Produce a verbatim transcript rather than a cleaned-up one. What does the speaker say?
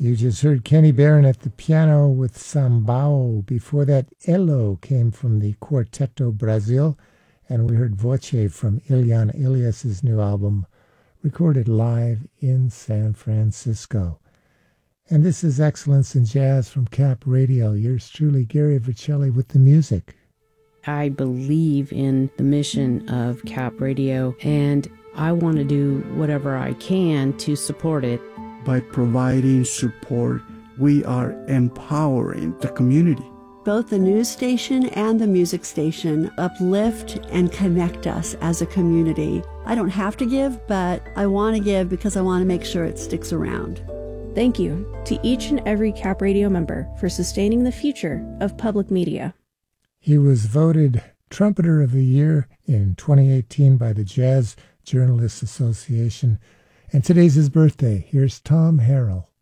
You just heard Kenny Barron at the piano with Sambao. Before that, Elo came from the Quarteto Brazil, and we heard Voce from Ilian Ilias's new album, recorded live in San Francisco. And this is Excellence in Jazz from Cap Radio. Yours truly, Gary Vercelli, with the music. I believe in the mission of Cap Radio, and I want to do whatever I can to support it. By providing support, we are empowering the community. Both the news station and the music station uplift and connect us as a community. I don't have to give, but I want to give because I want to make sure it sticks around. Thank you to each and every Cap Radio member for sustaining the future of public media. He was voted Trumpeter of the Year in twenty eighteen by the Jazz Journalists Association. And today's his birthday. Here's Tom Harrell.